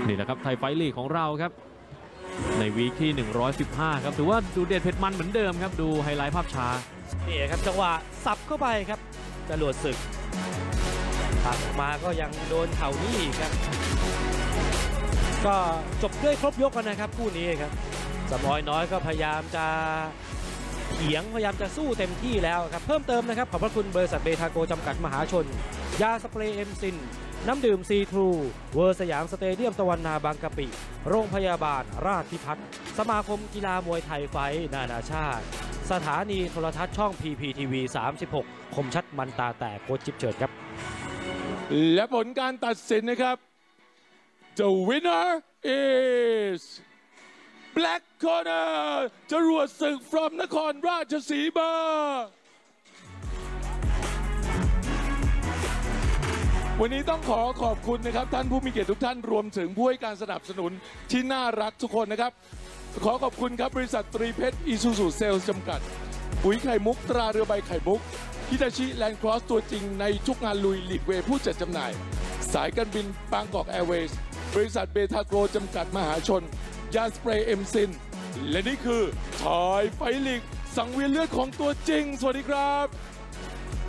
นี่แหละครับไทยไฟท์ลีกของเราครับในวีคที่115ครับถือว่าดูเด็ดเผ็ดมันเหมือนเดิมครับดูไฮไลท์ภาพช้านี่ครับจังหวะสับเข้าไปครับจรวดศึกตัดมาก็ยังโดนเข่านี่อีกครับก็จบด้วยครบยกกันนะครับคู่นี้ครับสมอยน้อยก็พยายามจะเถียงพยายามจะสู้เต็มที่แล้วครับเพิ่มเติมนะครับขอบพระคุณบริษัทเบทาโกจำกัดมหาชนยาสเปรย์เอ็มซินน้ำดื่มซีทรูเวอร์สยามสเตเดียมตะวันนาบางกะปิโรงพยาบาลราชพิพัฒน์สมาคมกีฬามวยไทยไฟท์นานาชาติสถานีโทรทัศน์ช่อง PPTV 36 คมชัดมันตาแตกโค้ชจิ๊บเฉิดครับและผลการตัดสินนะครับ The winner is Black Corner จรวดศึก from นครราชสีมาวันนี้ต้องขอขอบคุณนะครับท่านผู้มีเกียรติทุกท่านรวมถึงผู้ให้การสนับสนุนที่น่ารักทุกคนนะครับขอขอบคุณครับบริษัทตรีเพชรอีซูซูเซลส์จำกัดปุ๋ยไข่มุกตราเรือใบไข่มุกฮิตาชิแลนด์ครอสตัวจริงในทุกงานลุยลีกเวย์ผู้จัดจำหน่ายสายการบินบางกอกแอร์เวย์บริษัทเบทาโกรจำกัดมหาชนยาสเปรย์เอ็มซินและนี่คือไทยไฟท์ลีกสังเวียนเลือดของตัวจริงสวัสดีครับ